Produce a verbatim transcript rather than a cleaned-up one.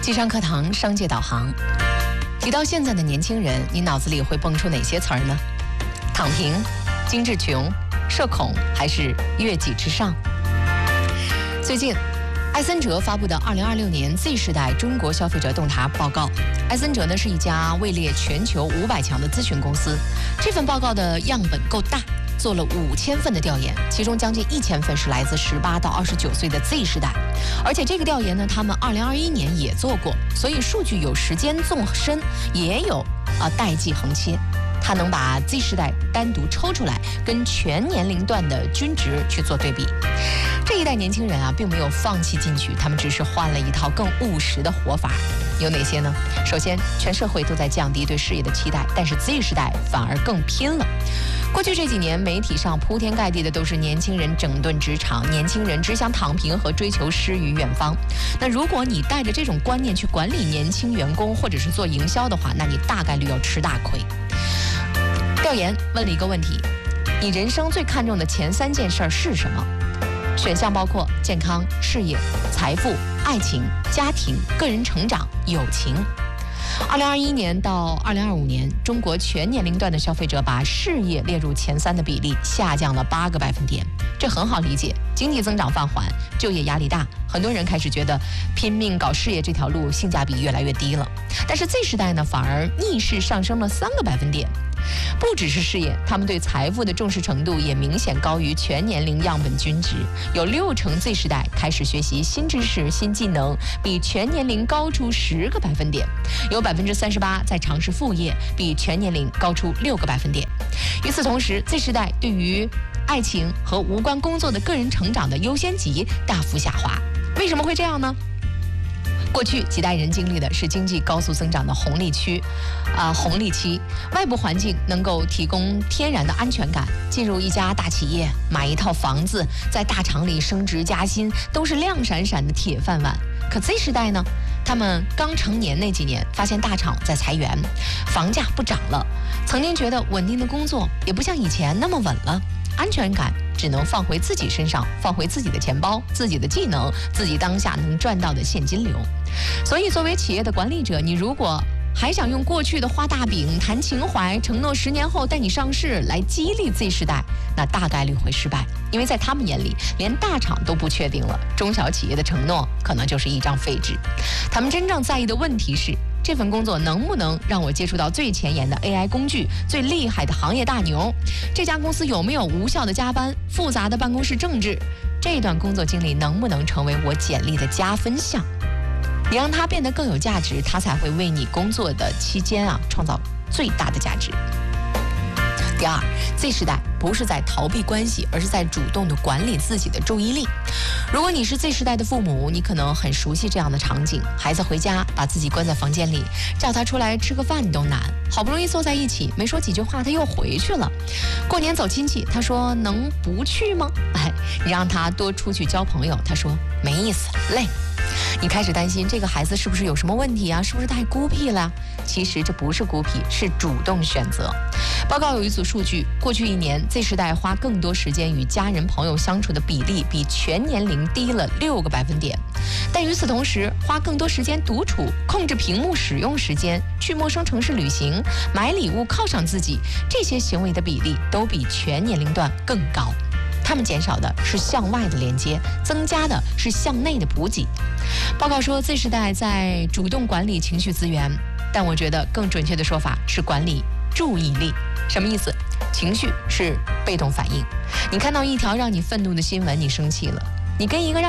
机商课堂商界导航。提到现在的年轻人，你脑子里会蹦出哪些词儿呢？躺平、精致穷、社恐，还是悦己之上？最近，艾森哲发布的二零二六年 Z 世代中国消费者洞察报告。艾森哲呢是一家位列全球五百强的咨询公司。这份报告的样本够大，做了五千份的调研，其中将近一千份是来自十八到二十九岁的 Z 世代。而且这个调研呢，他们二零二一年也做过，所以数据有时间纵深，也有啊代际横切。它能把 Z 世代单独抽出来，跟全年龄段的均值去做对比。这一代年轻人啊，并没有放弃进取，他们只是换了一套更务实的活法。有哪些呢？首先，全社会都在降低对事业的期待，但是 Z 世代反而更拼了。过去这几年，媒体上铺天盖地的都是年轻人整顿职场，年轻人只想躺平和追求诗与远方。那如果你带着这种观念去管理年轻员工，或者是做营销的话，那你大概率要吃大亏。调研问了一个问题：你人生最看重的前三件事是什么？选项包括健康、事业、财富、爱情、家庭、个人成长、友情。二零二一年到二零二五年，中国全年龄段的消费者把事业列入前三的比例下降了八个百分点。这很好理解，经济增长放缓，就业压力大，很多人开始觉得拼命搞事业这条路性价比越来越低了。但是 Z 世代呢，反而逆势上升了三个百分点。不只是事业，他们对财富的重视程度也明显高于全年龄样本均值。有六成 Z 世代开始学习新知识、新技能，比全年龄高出十个百分点。有百分之三十八在尝试副业，比全年龄高出六个百分点。与此同时 ，Z 世代对于爱情和无关工作的个人成长的优先级大幅下滑。为什么会这样呢？过去几代人经历的是经济高速增长的红利区，啊、呃、红利期，外部环境能够提供天然的安全感。进入一家大企业，买一套房子，在大厂里升职加薪，都是亮闪闪的铁饭碗。可 Z 世代呢？他们刚成年那几年，发现大厂在裁员，房价不涨了，曾经觉得稳定的工作也不像以前那么稳了。安全感只能放回自己身上，放回自己的钱包、自己的技能、自己当下能赚到的现金流。所以作为企业的管理者，你如果还想用过去的画大饼、谈情怀、承诺十年后带你上市来激励 Z 世代，那大概率会失败。因为在他们眼里，连大厂都不确定了，中小企业的承诺可能就是一张废纸。他们真正在意的问题是，这份工作能不能让我接触到最前沿的 A I 工具、最厉害的行业大牛？这家公司有没有无效的加班、复杂的办公室政治？这段工作经历能不能成为我简历的加分项？你让它变得更有价值，它才会为你工作的期间啊创造最大的价值。第二 ，Z 世代不是在逃避关系，而是在主动的管理自己的注意力。如果你是 Z 世代的父母，你可能很熟悉这样的场景：孩子回家，把自己关在房间里，叫他出来吃个饭都难。好不容易坐在一起，没说几句话，他又回去了。过年走亲戚，他说能不去吗？哎，你让他多出去交朋友，他说没意思，累。你开始担心这个孩子是不是有什么问题啊？是不是太孤僻了？其实这不是孤僻，是主动选择。报告有一组数据，过去一年 Z 世代花更多时间与家人朋友相处的比例比全年龄低了六个百分点。但与此同时，花更多时间独处、控制屏幕使用时间、去陌生城市旅行、买礼物犒赏自己，这些行为的比例都比全年龄段更高。他们减少的是向外的连接，增加的是向内的补给。报告说 Z 世代在主动管理情绪资源，但我觉得更准确的说法是管理注意力。什么意思？情绪是被动反应。你看到一条让你愤怒的新闻，你生气了；你跟一个让